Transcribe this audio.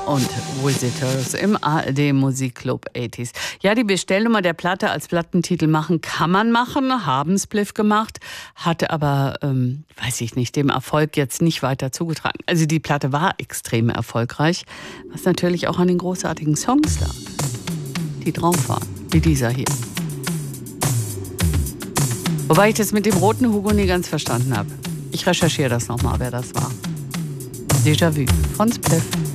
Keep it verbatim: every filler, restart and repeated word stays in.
und Visitors im A R D Musikclub achtziger. Ja, die Bestellnummer der Platte als Plattentitel machen kann man machen, haben Spliff gemacht, hatte aber, ähm, weiß ich nicht, dem Erfolg jetzt nicht weiter zugetragen. Also die Platte war extrem erfolgreich, was natürlich auch an den großartigen Songs lag, die drauf waren, wie dieser hier. Wobei ich das mit dem roten Hugo nie ganz verstanden habe. Ich recherchiere das nochmal, wer das war. Déjà-vu von Spliff.